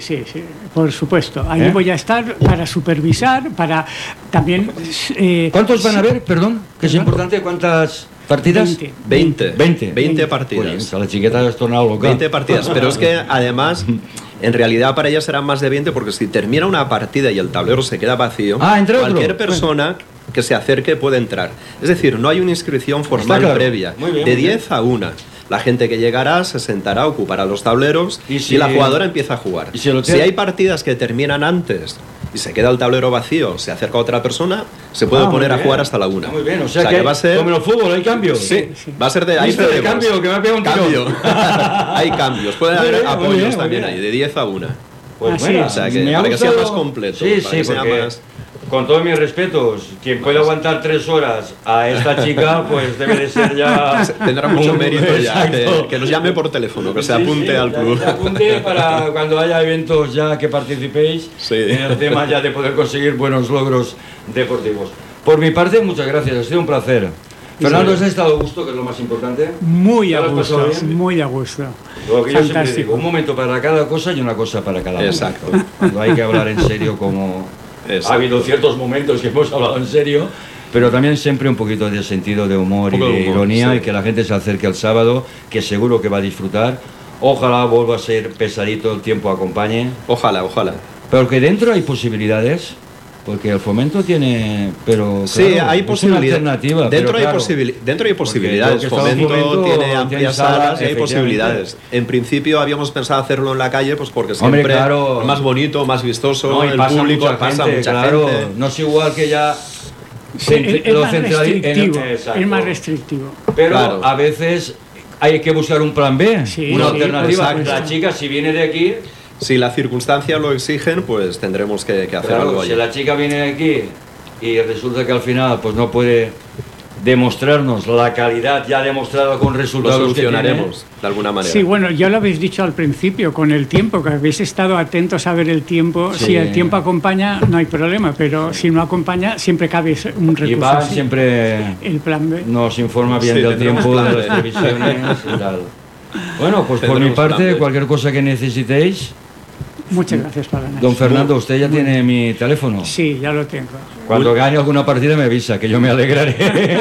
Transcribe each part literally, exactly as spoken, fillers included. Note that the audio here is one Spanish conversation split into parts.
sí, sí, por supuesto. Ahí ¿Eh? voy a estar para supervisar, para también... Eh, ¿Cuántos van a haber? Perdón, que es ¿Perdón? importante, ¿cuántas partidas? veinte. veinte. veinte. veinte partidas. Joder, la chiqueta es tornado loca. veinte partidas, pero es que además, en realidad para ella serán más de veinte, porque si termina una partida y el tablero se queda vacío, Ah, entra otro. cualquier persona que se acerque puede entrar. Es decir, no hay una inscripción formal claro. previa. Muy bien, de muy bien. diez a una. La gente que llegará se sentará, ocupará los tableros Y y, si- la jugadora empieza a jugar. y si el Si hotel- hay partidas que terminan antes y se queda el tablero vacío, se acerca otra persona, se puede Ah, muy poner a bien. jugar hasta la una. Muy bien, o sea, que, va a ser... como en el fútbol, hay cambios. Sí, va a ser de... Hay Mister, de relevos. cambio, que me ha pegado un Cambio. tirón. Hay cambios. Puede Muy haber bien, muy apoyos bien, muy también bien. ahí, de diez a una. Pues Así bueno, es. O sea, que me ha para que sea gustado- más completo, Sí, para sí, que sea porque más- con todos mis respetos, quien puede aguantar tres horas a esta chica, pues debe de ser ya... Tendrá mucho un- mérito ya. Exacto. Que, que nos llame por teléfono, que se Sí, apunte sí, al ya- club. Se apunte para cuando haya eventos ya que participéis Sí. en el tema ya de poder conseguir buenos logros deportivos. Por mi parte, muchas gracias, ha sido un placer. Fernando, ¿has estado a gusto, que es lo más importante? Muy ¿Te a lo has gusto, pasado bien? muy a gusto. Lo que yo siempre Fantástico. digo, un momento para cada cosa y una cosa para cada uno. Exacto. Cuando hay que hablar en serio, como Exacto. ha habido ciertos momentos que hemos hablado en serio, pero también siempre un poquito de sentido de humor y Un poco de de humor, ironía, sí. y que la gente se acerque al sábado, que seguro que va a disfrutar. Ojalá vuelva a ser pesadito, el tiempo acompañe, Ojalá, ojalá. pero que dentro hay posibilidades. Porque el fomento tiene, pero Sí, claro, hay es una posibilidades. alternativa. Dentro, pero hay claro, posibili- dentro hay porque posibilidades. lo que estaba en Fomento, Fomento tiene tiene amplias salas, salas y hay efectivamente. posibilidades. En principio habíamos pensado hacerlo en la calle, pues porque Hombre, siempre claro. es más bonito, más vistoso, no, y el pasa público mucha pasa gente, mucha claro, gente. no es igual que ya Sí, centri- es, es lo más centrali- en- restrictivo, exacto. es más restrictivo. Pero Claro. a veces hay que buscar un plan B, Sí, una sí, alternativa. por supuesto. La chica, si viene de aquí, Si las circunstancias lo exigen, pues tendremos que, que hacer algo claro, allí. si la chica viene de aquí y resulta que al final pues no puede demostrarnos la calidad ya demostrada con Lo resultados que tiene. solucionaremos de alguna manera. Sí, bueno, ya lo habéis dicho al principio, con el tiempo, que habéis estado atentos a ver el tiempo. Sí. Si el tiempo acompaña, no hay problema, pero si no acompaña, siempre cabe un recurso. Iván así. siempre El plan B. nos informa bien Sí, del tendremos tiempo, plan de B. las previsiones y tal. Bueno, pues por mi Tendremos plan parte, B. cualquier cosa que necesitéis, Muchas gracias, Palanas. don Fernando, usted ya tiene mi teléfono. Sí, ya lo tengo. Cuando gane alguna partida me avisa, que yo me alegraré.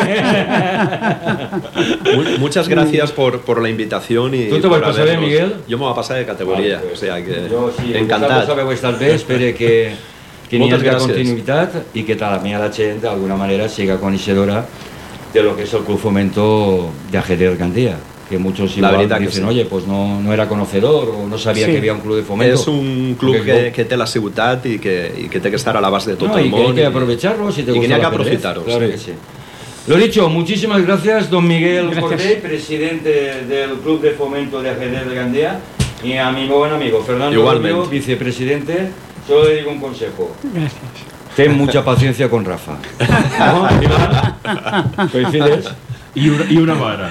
Mu- Muchas gracias por, por la invitación. Y ¿Tú te vas por a pasar, habernos- Miguel? Yo me voy a pasar de categoría, Vale, pues, o sea que Yo sí, encantado. vosaltres sabeu estar bé, espero que, que n'hi Moltes hagi gràcies. continuïtat i que també la gent d'alguna manera siga coneixedora de lo que es el Club Fomento de Ajedrez Gandía, que muchos La igual verdad que dicen, sí. oye, pues no, no era conocedor o no sabía Sí. que había un club de fomento. És un club Porque que, yo- que té la ciutat i que, i que té que estar a l'abast de tot No, el y que món. hay que i- aprovecharlo si te y que gusta n'hi ha el que ajedrez. aprofitar-ho. Claro sí. que sí. Lo dicho, muchísimas gracias, don Miguel Gracias. Cortés, presidente del Club de Fomento de Ajedrez de Gandía, y a mi buen amigo Fernando Igualmente. Rubio, vicepresidente. Solo le digo un consejo: Gracias. ten mucha paciencia con Rafa. ¿No, Iván? ¿Coincides? Y una, y una vara.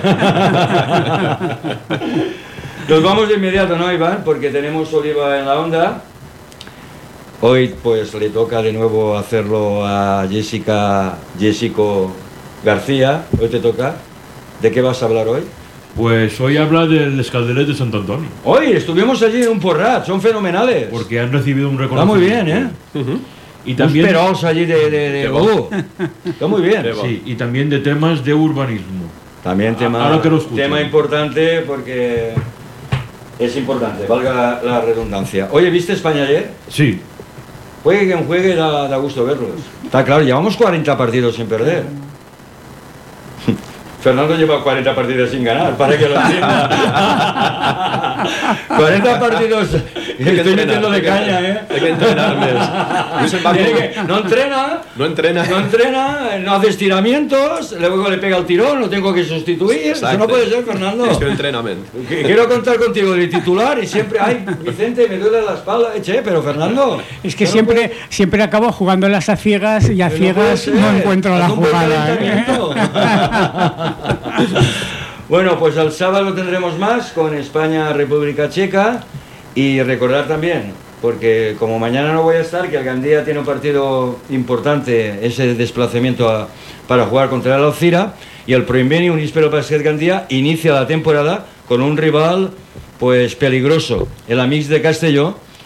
Nos vamos de inmediato, ¿no, Iván? Porque tenemos Oliva en la onda. Hoy pues le toca de nuevo hacerlo a Jessica, Jessico García. Hoy te toca. ¿De qué vas a hablar hoy? Pues hoy habla del Escaldelet de Santo Antonio. Hoy estuvimos allí en un porrat, son fenomenales. Porque han recibido un Está reconocimiento. muy bien, ¿eh? Y también, Un peros allí de... de, de Qué va. uh, está muy bien. Qué va. sí, y también de temas de urbanismo. También tema, Ahora que lo escucho. tema importante porque es importante, valga la redundancia. Oye, ¿viste España ayer? Sí. Juegue quien juegue, da, da gusto verlos. Está claro, llevamos cuarenta partidos sin perder. Fernando lleva cuarenta partidos sin ganar, para que lo entienda. cuarenta partidos. Hay que Estoy entrenar, metiendo de hay que caña, entrenar. ¿eh? Hay que entrenar més. Luis Embargo Tiene que- no entrena, no entrena. no entrena, no hace estiramientos, luego le pega el tirón, lo tengo que sustituir. Eso no Exacte. puede ser, Fernando. És que entrenament. Que- Quiero contar contigo de titular y siempre, ay, Vicente, me duele la espalda, eh, che, pero Fernando. Es que no siempre, siempre acabo jugándolas a ciegas y a puede- no puede ciegas ser. no encuentro la Haz un buen jugada. ¿eh? calentamiento. Bueno, pues el sábado tendremos más con España-República Checa y recordar también, porque como mañana no voy a estar, que el Gandía tiene un partido importante, ese desplazamiento a- para jugar contra el Alcira, y el Proinbeni Unispero Básquet Gandía inicia la temporada con un rival pues peligroso, el Amics de Castelló,